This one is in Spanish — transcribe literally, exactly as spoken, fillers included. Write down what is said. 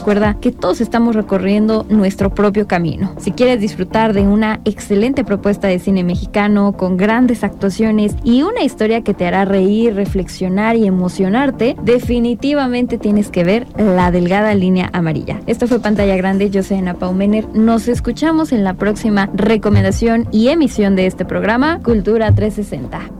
recuerda que todos estamos recorriendo nuestro propio camino. Si quieres disfrutar de una excelente propuesta de cine mexicano con grandes actuaciones y una historia que te hará reír, reflexionar y emocionarte, definitivamente tienes que ver La Delgada Línea Amarilla. Esto fue Pantalla Grande, yo soy Ana Pau Mener. Nos escuchamos en la próxima recomendación y emisión de este programa Cultura trescientos sesenta.